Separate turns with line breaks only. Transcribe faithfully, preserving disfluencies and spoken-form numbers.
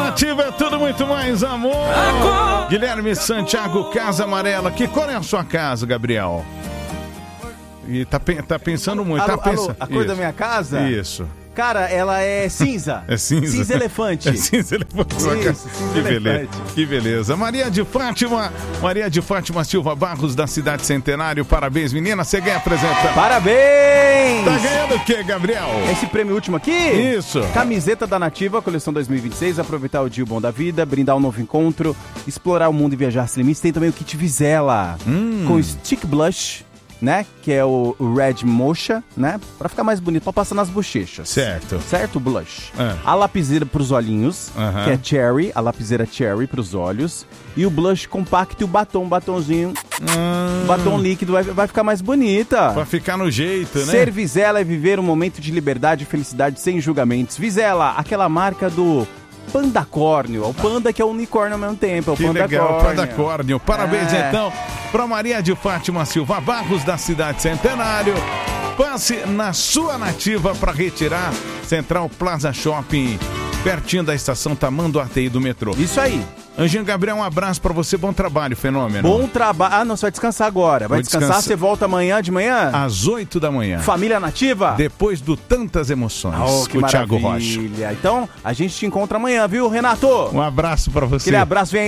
Nativa é tudo muito mais amor. Guilherme Santiago, Casa Amarela. Que cor é a sua casa, Gabriel? E tá, tá pensando muito.
Alô,
tá pensando...
alô, a cor Isso. da minha casa?
Isso.
Cara, ela é cinza.
É cinza?
Cinza elefante.
É cinza elefante.
Isso, cinza
que
elefante.
beleza, que beleza. Maria de Fátima, Maria de Fátima Silva Barros, da Cidade Centenário. Parabéns, menina. Você ganha apresentando.
Parabéns!
Tá ganhando o quê, Gabriel?
Esse prêmio último aqui?
Isso.
Camiseta da Nativa, coleção dois mil e vinte e seis. Aproveitar o dia bom da vida, brindar um novo encontro, explorar o mundo e viajar sem limites. Tem também o kit Vizela, hum. com stick blush, né? Que é o Red Mocha, né? Pra ficar mais bonito, pra passar nas bochechas.
Certo.
Certo? Blush.
É.
A lapiseira pros olhinhos,
uh-huh.
que é Cherry, a lapiseira Cherry pros olhos. E o blush compacto e o batom, batomzinho, hum. batom líquido, vai, vai ficar mais bonita.
Pra ficar no jeito, né?
Ser Vizela é viver um momento de liberdade e felicidade sem julgamentos. Vizela, aquela marca do Pandacórnio. O panda que é o unicórnio ao mesmo tempo. É o
que
Pandacórnio.
legal, Pandacórnio. Parabéns,
é.
então, para Maria de Fátima Silva Barros, da Cidade Centenário. Passe na sua Nativa para retirar Central Plaza Shopping, pertinho da estação Tamanduateí do metrô.
Isso aí.
Anjinho Gabriel, um abraço pra você, bom trabalho, Fenômeno.
Bom trabalho. Ah, não, você vai descansar agora. Vai descansar, descansar, você volta amanhã de manhã?
Às oito da manhã.
Família Nativa?
Depois do Tantas Emoções,
oh, que
com o
maravilha.
Thiago Rocha.
Então, a gente te encontra amanhã, viu, Renato?
Um abraço pra você.
Aquele abraço, vem